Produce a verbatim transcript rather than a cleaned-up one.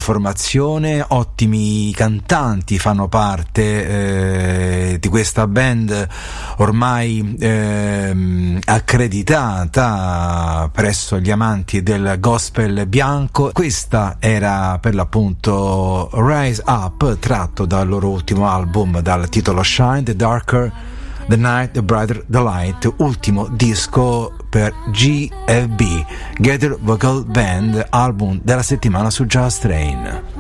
formazione, ottimi cantanti fanno parte eh, di questa band ormai eh, accreditata presso gli amanti del gospel bianco. Questa era per l'appunto Rise Up, tratto dal loro ultimo album dal titolo Shine, The Darker The Night, The Brighter The Light, ultimo disco per G V B, Gather Vocal Band, album della settimana su Just Train.